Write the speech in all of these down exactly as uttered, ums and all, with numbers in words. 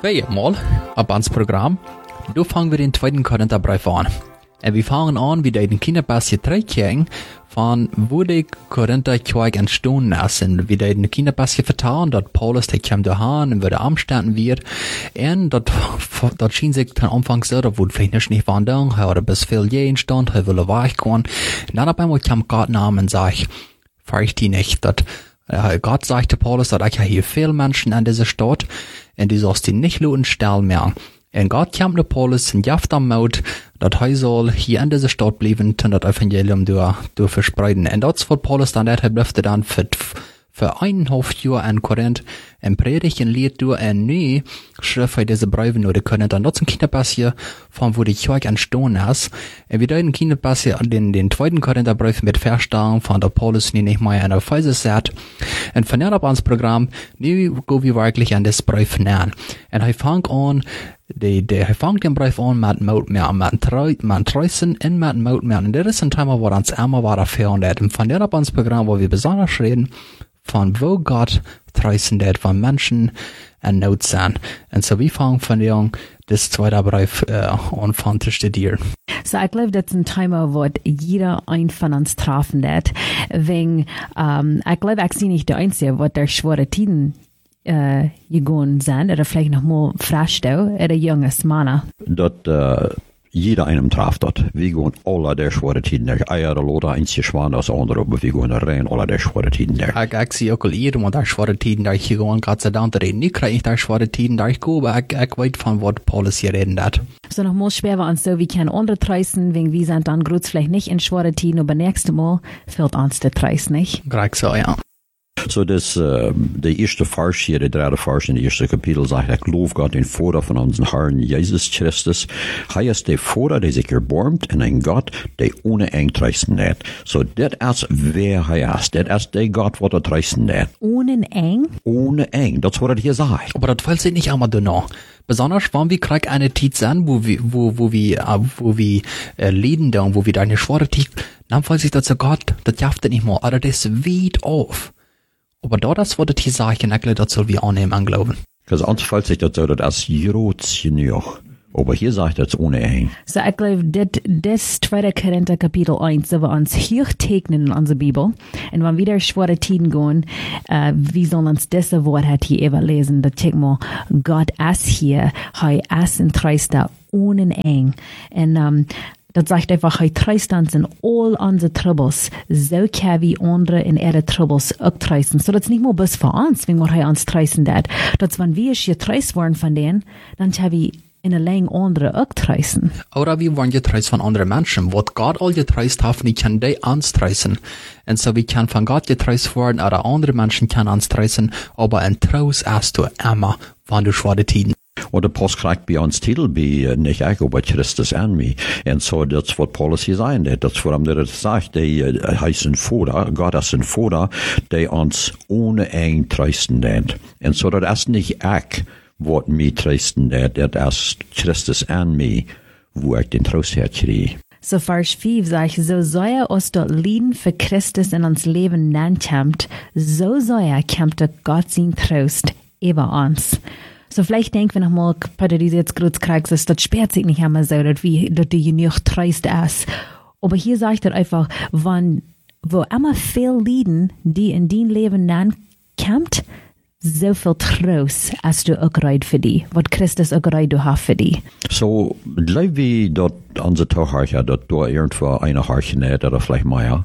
Weer mal, op ons program. Nu fangen wir den zweiten Korintherbrief an. Und wir fangen an, wie den Kinderbasje terugkijken van wo die Korintherkerk entstanden ist. Und wie den Kinderbasje vertalen, dat Paulus, der kam dahin und wieder amstanden wird. Und dat, dat schien sich am Anfang so, da wurde vielleicht nicht wandern, er hatte bis viel je entstand, er wollte weichkommen. Und dann auf einmal kam Gott nahm und sagt, fürcht die nicht, dat Gott sagte Paulus, dass ich hier viele Menschen in dieser Stadt und die sollst die nicht luten stellen mehr. Und Gott kam zu Paulus und jaft am Mut, dass er soll hier in dieser Stadt bleiben und das Evangelium durch, durch verspreiten. Und das wird Paulus dann, er blieb dann für, für eineinhalb Jahre in Korinth und predigt und lehrt durch eine neue Schrift für diese Briefe nur die Korinth. Und das ist ein Kinderpassier, von wo die Kirche entstanden ist. Und wir deuten Kinderpassier den, den zweiten Korintherbrief mit Verstehen von der Paulus, die nicht mehr in der Phase sagt. Und von der ab ans Programm, nu gehen wir wirklich an das Brief nähern. Und er fängt an, Die, die, hij vangt den Brief an met moutmeer, met met truisen en met moutmeer. En dit is een thema waar ons allemaal wat ervaren deed. En van dit op ons programma, waar we besonders reden, van wo Gott truisen deed, van mensen en nood zijn. En zo, we vangen van die das zweite Brief uh, an van te studieren. So, ich glaube, das ist ein Thema, was jeder ein von uns treffen wird. Wegen, um, ich glaube, ich bin nicht der Einzige, was der schwere Tiden Uh, gegaan zijn, oder vielleicht noch mal Frau, oder junges Mann. Dat uh, jeder einem traf dat. Wir gehen alle der schwere Tiden der Eier, der Loder, eins geschwan als andere, aber wir gehen rein alle der schwere Tiden der. Ich, ich sehe auch jedem der schwere Tiden der ich gegangen, Gott sei Dank, der nicht kriege ich der schwere Tiden der ich gehe, aber ich, ich weiß von was Paulus hier reden hat. So noch mal schwer war uns so, wie kann andere Treisen, wegen wir sind dann grüß vielleicht nicht in schwere Tiden, aber nächstes Mal fehlt uns der Treis nicht. Gleich so, ja. So das, uh, der erste Vers hier, der dritte Vers in der ersten Kapitel sagt, ich lobe Gott den Vater von unserem Herrn Jesus Christus. Er ist der Vater, der sich erbarmt, und ein Gott, der ohne Eng treisten hat. So, das ist wer er ist. Das ist der Gott, der er treisten hat. Ohne Eng? Ohne Eng, das ist, was er hier sagt. Aber das fällt sich nicht einmal danach. Besonders, wenn wir krieg eine Zeit sind, wo wir, wo, wo wir, wo wir, äh, leiden da, wo wir da eine schwere Zeit, dann fällt sich das so Gott, das darf nicht mehr, aber das ist weit auf. Aber da das wurde die Sache, und das soll wir annehmen und glauben. Also uns fällt sich das so, das ist genug. Aber hier sagt das ohne Eng. So, ich glaube, das zweite Korinther Kapitel eins, so wir uns hier tegnen in unserer Bibel. Und wenn wir wieder schwere Tiden gehen, äh, wie sollen uns diese Wort hat hier eben lesen, da check mal, Gott ist hier, er ist in Treister ohne Eng. Und, ähm, dat sagt einfach, hij treist ons in all onze troubles. Zo kan we andere in ihre troubles ook treisten. So, dat is niet meer best voor ons, wenn hij ons treisten dat. Dat wenn wir getreist worden von denen, dann kan we in een lang andere ook treisten. Oder wir wollen getreist von anderen Menschen. Was Gott all getreist hat, die kann die uns treisten. Und so, wir können von Gott getreist werden, oder andere Menschen können uns treisten, aber ein Trost hast du immer, wenn du schwere Tiden. Und der Paulus kriegt bei uns Titel, bei, nicht ich, aber Christus an mich. Und so, das ist, was Paulus hier sagen, das ist, warum der das sagt, der heißt ein Vater, Gott ist ein Vater, der uns ohne Eng treisten hat. Und so, das ist nicht ich, was mich treisten hat, das ist Christus an mich, wo ich den Trost herkriege. So, Vers fünf sagt, so soll er uns dort lieben für Christus in uns Leben nankämmt, so soll er kämpft Gott sein Trost über uns. So, vielleicht denken wir nochmal, Peter, die jetzt gerade kriegst, das sperrt sich nicht immer so, dass wie, dass die genug treist ist. Aber hier sagt er einfach, wenn, wo immer viel Lieden, die in dein Leben dann kommt, so viel Trost, als du auch bereit für die, was Christus auch bereit du hast für die. So, gleich wie dort unsere Tochter, dass du irgendwo eine Harchen hat, oder vielleicht mehr,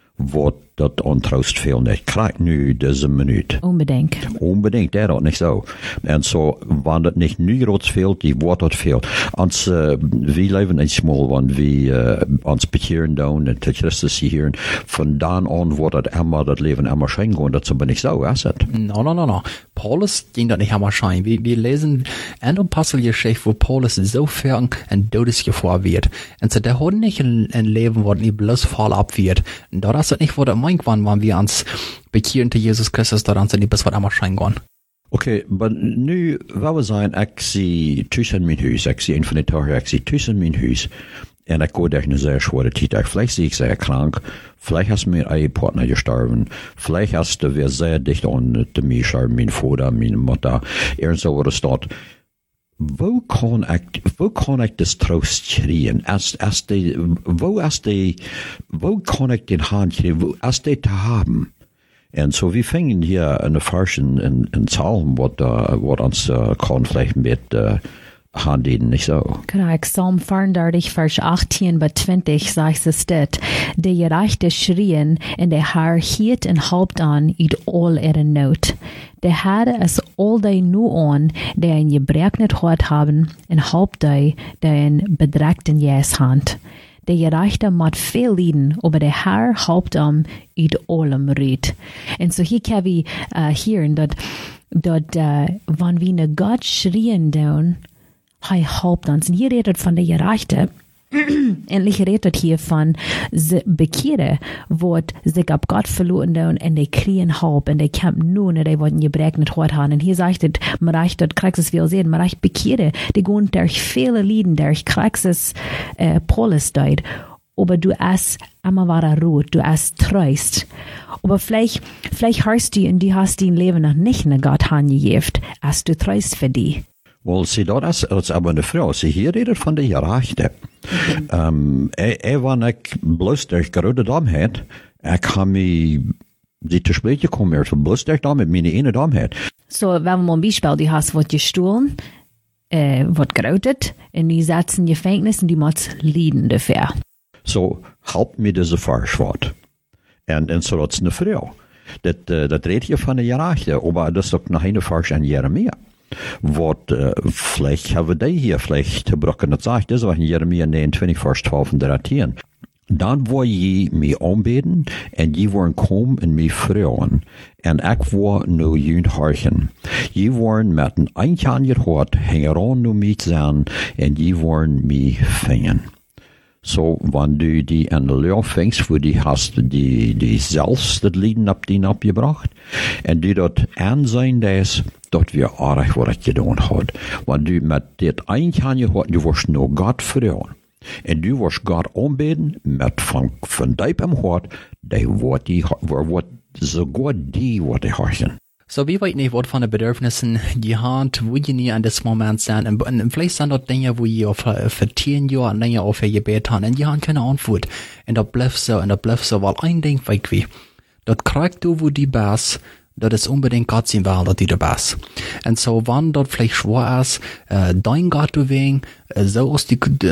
wo dat aan troost veel niet krijgt nu deze minuut. Unbedingt. Unbedingt, dat niet zo. En zo, wanneer het niet nu groot veelt, die wordt het veel. Ons, uh, we leven in small, want we uh, ons bekeren doen en te Christus hier. Van dan aan wordt het immer, dat leven immer schijn gaan. Dat is aber niet zo, is het? No, no, no, no. Paulus ging dat nicht immer schijn. Wir, wir lesen eine Apostelgeschichte, wo Paulus so fern ein Todesgefahr wird. Und so, der hat nicht ein, ein Leben, wo nicht bloß voll ab wird. Und da ist das nicht, wo der meint, wann, wann wir uns bekehren zu Jesus Christus, da sind die bis was immer schijn gehen. Okay, aber nu, wat we zijn, ik zie thuis in mijn huis, ik zie een van de dagen, ik zie thuis in mijn huis, en ik ga durch eine sehr schwere Zeit. Vielleicht sehe ich sehr krank, vielleicht hast mir ein Partner gestorben, vielleicht hast du wer sehr dicht an mir gestorben, mein Vater, meine Mutter, irgend so was dort. wo kan ik, wo kan ik das troost schreien? Als, als die, wo, als die, wo kan ik den hand schreien? Wo, als die te haben? En so, wir fingen hier in der Farschen in, in Psalm, wat, uh, wat ons uh, kan vielleicht mit uh, handelen, nicht so? Genau, Psalm vierundervierzig, Vers achtzehn bis zwanzig sagt es dit. De gerechte schrien, en de Herr hielt en halpt an uit all ihre Not. De Herr is all die nu an, die een gebreknet hart haben, en halpt die, die een bedreigten jes hand. De gerechte moet veel lijden, aber de Herr halpt am uit allem red. En so hier kan we uh, horen dat, dat uh, wanneer we naar God schrien doen, hij helpt ons. En hier redet van de gerechte. Endlich redet hier von Bekehren, wat sich ab Gott verloren doen en die kriegen Halb en die kämpfen nun en die worden gebregnet hart haben. Und hier sagt es, man reicht dort Kraxis viel sehen, man reicht Bekehren, die gehen durch viele Lieden, durch Kraxis äh, Polis dort. Aber du hast immer wahre Ruhe, du hast Trost. Aber vielleicht, vielleicht hörst du und du hast dein Leben noch nicht in Gott angegeben, hast du Trost für dich. Wel, zie, dat is, dat is aber eine Frau. Sie hier redet von der Gerechte. Okay. Um, er, er, wanneer ik bloos durch grote Domheid, ik ga me die te spreken komen, er bloos durch Dom mit meine ene Domheid. So, wenn wir mal ein Beispiel, du hast was gestohlen, äh, was geroutet, und die setzen Gefängnis und die muss leiden dafür. So, help mir diese Verschwort. Und, und so, das ist eine Frau. Das, uh, das redet hier von der Gerechte, aber das ist doch noch eine Vers an Jeremia. Wat, uh, vielleicht hebben die hier vielleicht gebroken. Dat zegt, dat is wat in Jeremia negenentwintig, vers twaalf en dertien. Dan wil je mij aanbeden en je worden komen en mij vrouwen. En ik wil nu jullie horchen. Je worden met een eindje aan je hart, hangen aan nu mij zijn en je worden mij vingen. So, wenn du die in der Lehre fängst, wo die hast die, die selbst das Lieden ab den abgebracht, und du dort ansehen lässt, dort wir arg, was ich getan hat. Wenn du mit das Einhand hat, du wirst nur Gott vertrauen. Und du wirst Gott anbeten, mit von, von deinem am Hort, der wird die, wird sogar die, wird die horchen. So, wie weit nicht, was von den Bedürfnissen die Hand, wo die nie an das Moment sind. Und, und vielleicht sind dort Dinge, wo ihr für, für zehn Jahre länger auf ihr Gebet haben, und die haben keine Antwort. Und das bleibt so, und das bleibt so, weil ein Ding weg wie. Dort kriegst du, wo die bist, das ist unbedingt Gott sein Will, dass die da bist. Und so, wann dort vielleicht schwer ist, äh, dein Gott du wegen, äh, so ist die,